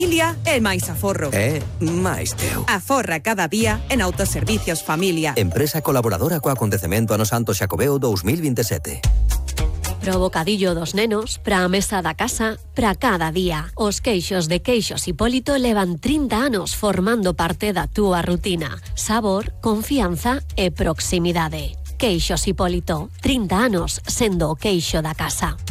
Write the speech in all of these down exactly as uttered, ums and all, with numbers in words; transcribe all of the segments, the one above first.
Familia é máis aforro. É máis teu. Aforra cada día en Autoservicios Familia. Empresa colaboradora co acontecemento Ano Santo Xacobeo dos mil veintisiete. Pro bocadillo dos nenos, pra a mesa da casa, pra cada día. Os queixos de Queixos Hipólito levan trinta anos formando parte da túa rutina. Sabor, confianza e proximidade. Queixos Hipólito, trinta anos sendo o queixo da casa.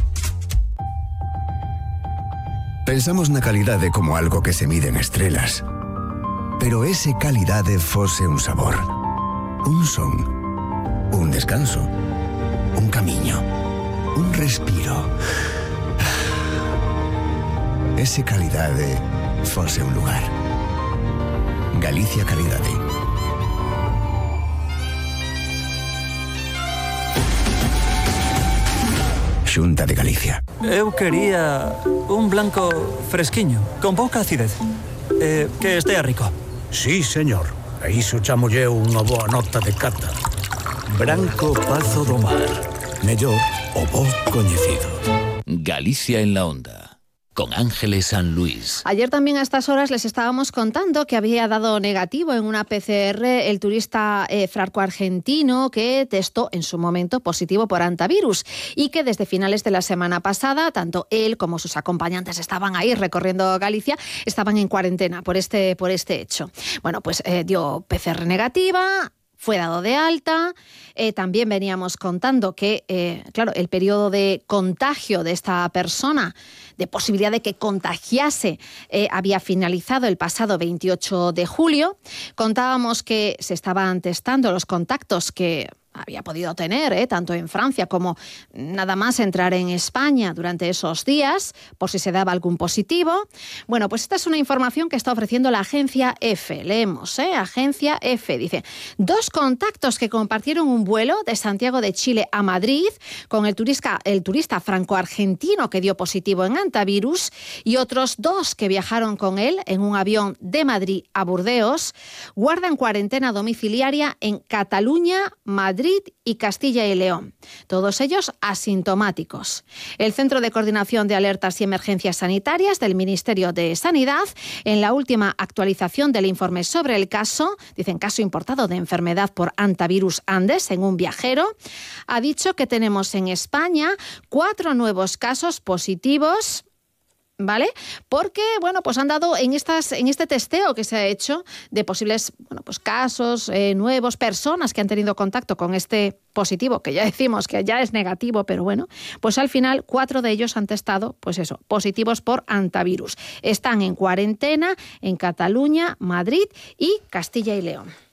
Pensamos na calidade como algo que se mide en estrelas. Pero ese calidade fose un sabor, un son, un descanso, un camiño, un respiro. Ese calidade fose un lugar. Galicia Calidade. Xunta de Galicia. Eu quería un blanco fresquiño, con pouca acidez. Eh, que estea rico. Sí, señor. A iso chamolle unha boa nota de cata. Branco Pazo do Mar. Mellor o bo coñecido. Galicia en la Onda. Con Ángeles San Luis. Ayer también a estas horas les estábamos contando que había dado negativo en una P C R el turista eh, franco-argentino que testó en su momento positivo por hantavirus y que desde finales de la semana pasada tanto él como sus acompañantes estaban ahí recorriendo Galicia, estaban en cuarentena por este, por este hecho. Bueno, pues eh, dio P C R negativa, fue dado de alta. Eh, también veníamos contando que, eh, claro, el periodo de contagio de esta persona, de posibilidad de que contagiase, eh, había finalizado el pasado veintiocho de julio. Contábamos que se estaban testando los contactos que había podido tener, ¿eh? tanto en Francia como nada más entrar en España durante esos días, por si se daba algún positivo. Bueno, pues esta es una información que está ofreciendo la agencia EFE. Leemos, ¿eh? Agencia EFE. Dice, dos contactos que compartieron un vuelo de Santiago de Chile a Madrid con el turista, el turista franco-argentino que dio positivo en hantavirus y otros dos que viajaron con él en un avión de Madrid a Burdeos, guardan cuarentena domiciliaria en Cataluña, Madrid y Castilla y León. Todos ellos asintomáticos. El Centro de Coordinación de Alertas y Emergencias Sanitarias del Ministerio de Sanidad, en la última actualización del informe sobre el caso, dicen caso importado de enfermedad por hantavirus Andes en un viajero, ha dicho que tenemos en España cuatro nuevos casos positivos, ¿vale? Porque, bueno, pues han dado en estas en este testeo que se ha hecho de posibles, bueno, pues casos eh, nuevos, personas que han tenido contacto con este positivo, que ya decimos que ya es negativo, pero bueno, pues al final cuatro de ellos han testado, pues eso, positivos por hantavirus. Están en cuarentena en Cataluña, Madrid y Castilla y León.